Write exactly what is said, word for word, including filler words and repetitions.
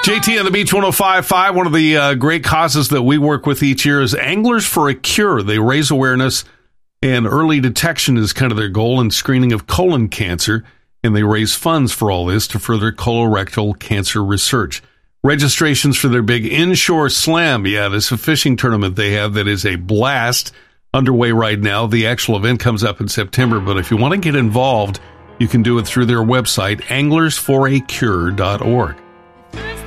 J T on the Beach one oh five point five. One of the uh, great causes that we work with each year is Anglers for a Cure. They raise awareness, and early detection is kind of their goal in screening of colon cancer, and they raise funds for all this to further colorectal cancer research. Registrations for their big Inshore Slam, yeah, this is a fishing tournament they have that is a blast, underway right now. The actual event comes up in September, but if you want to get involved, you can do it through their website, anglers for a cure dot org.